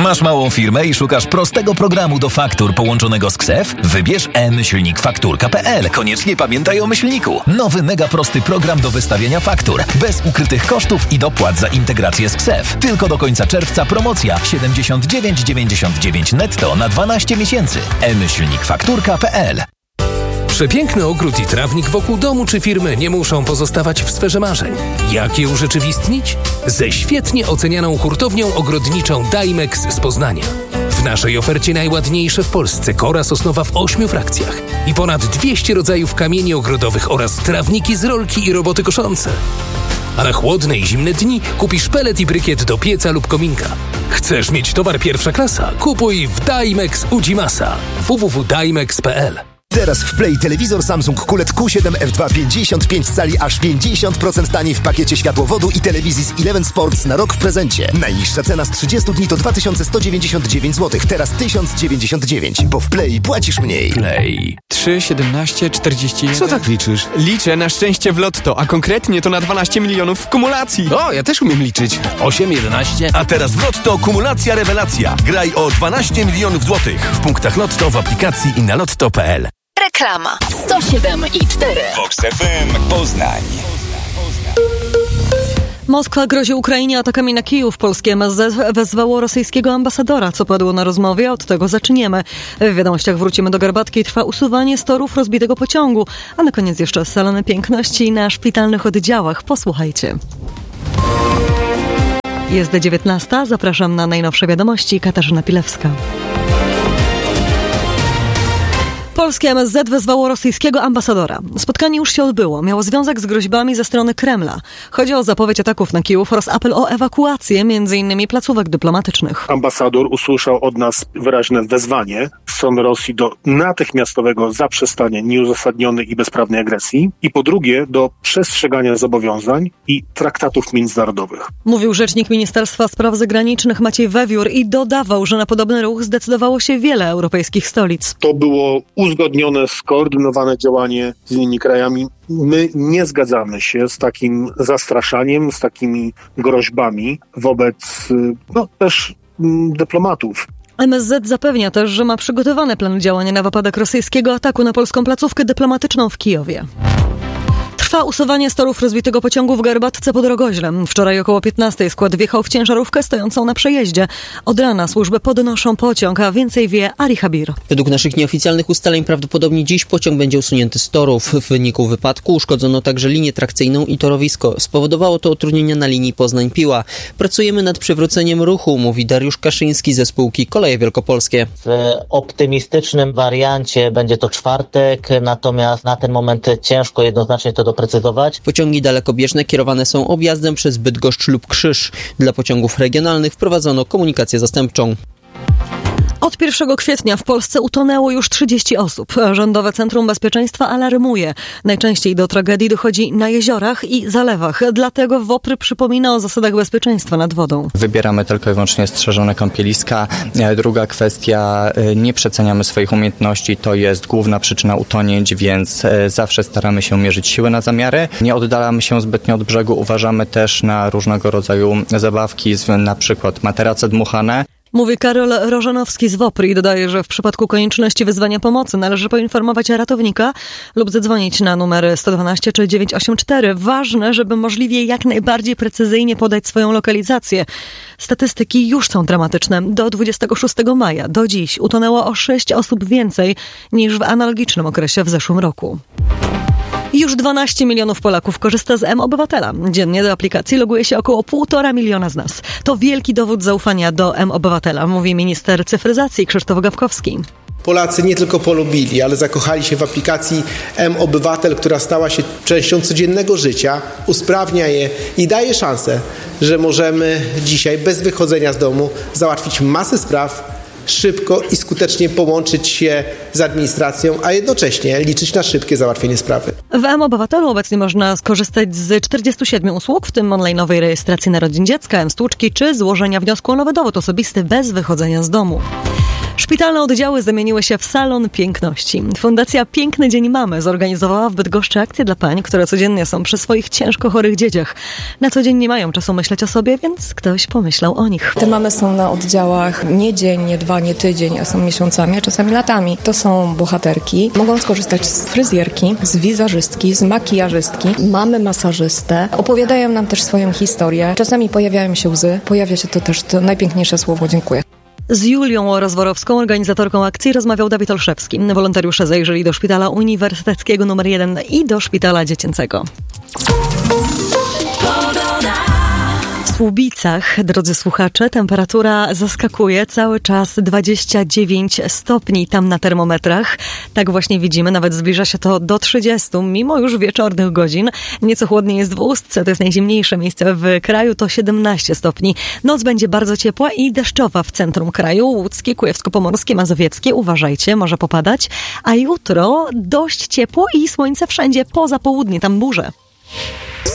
Masz małą firmę i szukasz prostego programu do faktur połączonego z KSEF? Wybierz e-fakturka.pl. Koniecznie pamiętaj o myślniku. Nowy mega prosty program do wystawiania faktur. Bez ukrytych kosztów i dopłat za integrację z KSEF. Tylko do końca czerwca promocja 79,99 netto na 12 miesięcy. e-fakturka.pl. Przepiękny ogród i trawnik wokół domu czy firmy nie muszą pozostawać w sferze marzeń. Jak je urzeczywistnić? Ze świetnie ocenianą hurtownią ogrodniczą Dimex z Poznania. W naszej ofercie najładniejsze w Polsce kora sosnowa w 8 frakcjach i ponad 200 rodzajów kamieni ogrodowych oraz trawniki z rolki i roboty koszące. A na chłodne i zimne dni kupisz pelet i brykiet do pieca lub kominka. Chcesz mieć towar pierwsza klasa? Kupuj w Dimex Udzimasa. www.dimex.pl. Teraz w Play telewizor Samsung QLED Q7 F2 55 cali aż 50% taniej w pakiecie światłowodu i telewizji z Eleven Sports na rok w prezencie. Najniższa cena z 30 dni to 2199 zł, teraz 1099, bo w Play płacisz mniej. Play. 3, 17, 41... Co tak liczysz? Liczę na szczęście w lotto, a konkretnie to na 12 milionów w kumulacji. O, ja też umiem liczyć. 8, 11... A teraz w Lotto kumulacja rewelacja. Graj o 12 milionów złotych w punktach Lotto, w aplikacji i na lotto.pl. Reklama 107,4 Vox FM Poznań. Moskwa grozi Ukrainie atakami na Kijów. Polskie MSZ wezwało rosyjskiego ambasadora. Co padło na rozmowie? Od tego zaczniemy. W wiadomościach wrócimy do Garbatki. Trwa usuwanie z torów rozbitego pociągu. A na koniec jeszcze salony piękności na szpitalnych oddziałach. Posłuchajcie. Jest 19. Zapraszam na najnowsze wiadomości. Katarzyna Pilewska. Polskie MSZ wezwało rosyjskiego ambasadora. Spotkanie już się odbyło. Miało związek z groźbami ze strony Kremla. Chodzi o zapowiedź ataków na Kijów oraz apel o ewakuację m.in. placówek dyplomatycznych. Ambasador usłyszał od nas wyraźne wezwanie z strony Rosji do natychmiastowego zaprzestania nieuzasadnionej i bezprawnej agresji i po drugie do przestrzegania zobowiązań i traktatów międzynarodowych. Mówił rzecznik Ministerstwa Spraw Zagranicznych Maciej Wewiór i dodawał, że na podobny ruch zdecydowało się wiele europejskich stolic. To było uzgodnione, skoordynowane działanie z innymi krajami. My nie zgadzamy się z takim zastraszaniem, z takimi groźbami wobec też dyplomatów. MSZ zapewnia też, że ma przygotowany plan działania na wypadek rosyjskiego ataku na polską placówkę dyplomatyczną w Kijowie. Trwa usuwanie z torów rozbitego pociągu w Garbatce pod Rogoźlem. Wczoraj około 15 skład wjechał w ciężarówkę stojącą na przejeździe. Od rana służby podnoszą pociąg, a więcej wie Ali Habir. Według naszych nieoficjalnych ustaleń prawdopodobnie dziś pociąg będzie usunięty z torów. W wyniku wypadku uszkodzono także linię trakcyjną i torowisko. Spowodowało to utrudnienia na linii Poznań-Piła. Pracujemy nad przywróceniem ruchu, mówi Dariusz Kaszyński ze spółki Koleje Wielkopolskie. W optymistycznym wariancie będzie to czwartek, natomiast na ten moment ciężko jednoznacznie to doprecyzować. Pociągi dalekobieżne kierowane są objazdem przez Bydgoszcz lub Krzyż. Dla pociągów regionalnych wprowadzono komunikację zastępczą. Od 1 kwietnia w Polsce utonęło już 30 osób. Rządowe Centrum Bezpieczeństwa alarmuje. Najczęściej do tragedii dochodzi na jeziorach i zalewach. Dlatego WOPR przypomina o zasadach bezpieczeństwa nad wodą. Wybieramy tylko i wyłącznie strzeżone kąpieliska. Druga kwestia, nie przeceniamy swoich umiejętności. To jest główna przyczyna utonięć, więc zawsze staramy się mierzyć siły na zamiary. Nie oddalamy się zbytnio od brzegu. Uważamy też na różnego rodzaju zabawki, na przykład materace dmuchane. Mówi Karol Rożanowski z WOPR i dodaje, że w przypadku konieczności wezwania pomocy należy poinformować ratownika lub zadzwonić na numery 112 czy 984. Ważne, żeby możliwie jak najbardziej precyzyjnie podać swoją lokalizację. Statystyki już są dramatyczne. Do 26 maja, do dziś, utonęło o 6 osób więcej niż w analogicznym okresie w zeszłym roku. Już 12 milionów Polaków korzysta z M-Obywatela. Dziennie do aplikacji loguje się około 1,5 miliona z nas. To wielki dowód zaufania do M-Obywatela, mówi minister cyfryzacji Krzysztof Gawkowski. Polacy nie tylko polubili, ale zakochali się w aplikacji M-Obywatel, która stała się częścią codziennego życia, usprawnia je i daje szansę, że możemy dzisiaj bez wychodzenia z domu załatwić masę spraw, szybko i skutecznie połączyć się z administracją, a jednocześnie liczyć na szybkie załatwienie sprawy. W M-Obywatelu obecnie można skorzystać z 47 usług, w tym online'owej rejestracji narodzin dziecka, M-Stłuczki czy złożenia wniosku o nowy dowód osobisty bez wychodzenia z domu. Szpitalne oddziały zamieniły się w salon piękności. Fundacja Piękny Dzień Mamy zorganizowała w Bydgoszczy akcję dla pań, które codziennie są przy swoich ciężko chorych dzieciach. Na co dzień nie mają czasu myśleć o sobie, więc ktoś pomyślał o nich. Te mamy są na oddziałach nie dzień, nie dwa, nie tydzień, a są miesiącami, a czasami latami. To są bohaterki. Mogą skorzystać z fryzjerki, z wizerzystki, z makijażystki. Mamy masażystę. Opowiadają nam też swoją historię. Czasami pojawiają się łzy. Pojawia się to też to najpiękniejsze słowo dziękuję. Z Julią Rozworowską, organizatorką akcji, rozmawiał Dawid Olszewski. Wolontariusze zajrzeli do szpitala uniwersyteckiego nr 1 i do szpitala dziecięcego. W Słubicach, drodzy słuchacze, temperatura zaskakuje. Cały czas 29 stopni tam na termometrach. Tak właśnie widzimy, nawet zbliża się to do 30, mimo już wieczornych godzin. Nieco chłodniej jest w Ustce, to jest najzimniejsze miejsce w kraju, to 17 stopni. Noc będzie bardzo ciepła i deszczowa w centrum kraju. Łódzkie, Kujawsko-Pomorskie, Mazowieckie, uważajcie, może popadać. A jutro dość ciepło i słońce wszędzie poza południe, tam burze.